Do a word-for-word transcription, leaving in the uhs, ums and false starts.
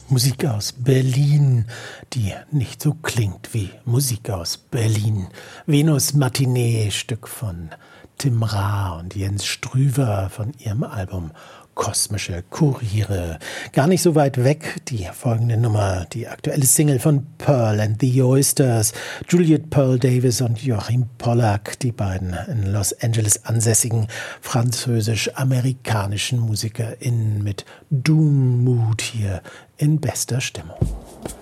Musik aus Berlin, die nicht so klingt wie Musik aus Berlin. Venus Matinee, Stück von Tim Ra und Jens Strüver von ihrem Album Kosmische Kuriere. Gar nicht so weit weg, die folgende Nummer, die aktuelle Single von Pearl and the Oysters, Juliet Pearl Davis und Joachim Pollack, die beiden in Los Angeles ansässigen französisch-amerikanischen MusikerInnen mit Doom Mood hier in bester Stimmung.